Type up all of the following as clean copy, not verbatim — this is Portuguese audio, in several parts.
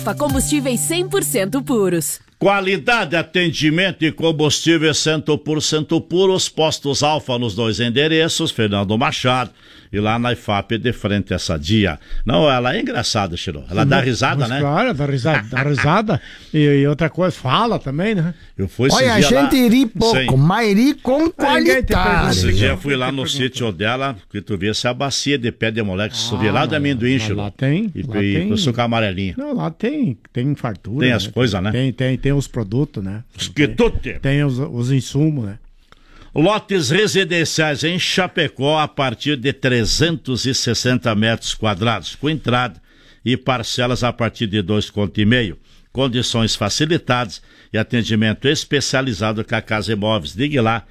Combustíveis 100% puros. Qualidade, atendimento e combustível 100% puros. Postos Alfa nos 2 endereços, Fernando Machado. E lá na IFAP de frente a essa dia. Não, ela é engraçada, Chiro. Ela dá risada, né? Claro, dá risada. E outra coisa, fala também, né? Eu fui Olha, a gente ri pouco, Sim. mas ri com qualidade. Esse dia eu fui lá no sítio dela, que tu via essa bacia de pé de moleque, subia lá de amendoim, Chiro. Lá tem. E tem. com suco amarelinho. Não, lá tem fartura. Tem as coisas, né? Tem os produtos, né? Os quitutes. Tem os insumos, né? Lotes residenciais em Chapecó a partir de 360 metros quadrados, com entrada e parcelas a partir de 2,5 conto. Condições facilitadas e atendimento especializado com a Casa Imóveis. Ligue lá,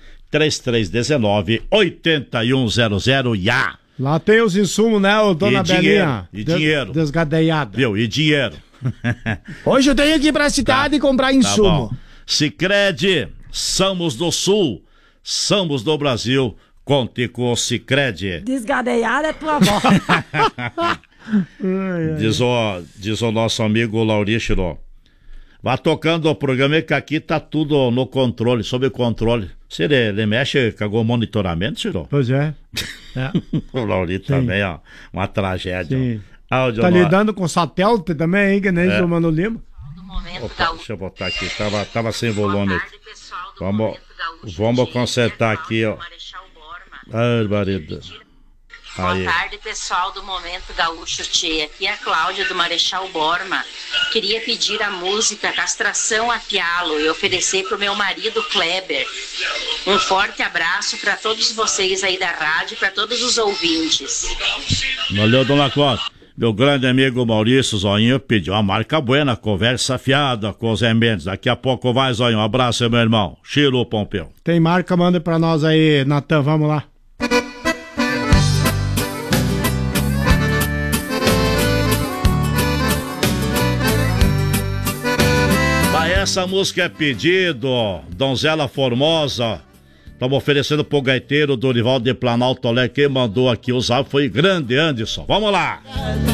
3319-8100 já. Lá tem os insumos, né, dona Belinha? E dinheiro. Desgadeada. Viu? E dinheiro. Hoje eu tenho que ir pra cidade e comprar insumo. Tá bom. Sicredi, somos do Sul, somos do Brasil, conte com o Sicredi. Desgadeada é tua avó. Diz o nosso amigo Laurishiro. Vá tocando o programa que aqui tá tudo no controle, sob controle. Se ele mexe com o monitoramento, Chiro? Pois é. O Laurito também, ó. Uma tragédia. Sim. Áudio Tá lidando com satélite também, hein, que nem o Mano Lima. Opa, deixa eu botar aqui. Tava sem volume aqui. Vamos consertar aqui, ó. Barbaridade. Boa tarde, pessoal do Momento Gaúcho Tchê. Aqui é a Cláudia do Marechal Borma. Queria pedir a música Castração a Pialo e oferecer pro meu marido Kleber. Um forte abraço para todos vocês aí da rádio e para todos os ouvintes. Valeu, dona Cláudia. Meu grande amigo Maurício Zoinho pediu uma marca buena, conversa fiada com os Mendes. Daqui a pouco vai, Zoinho. Um abraço, meu irmão. Chiro Pompeu. Tem marca, manda pra nós aí, Natan. Vamos lá. Essa música é pedido, Donzela Formosa. Estamos oferecendo pro gaiteiro Dorival de Planalto Olé. Quem mandou aqui usar foi grande Anderson. Vamos lá!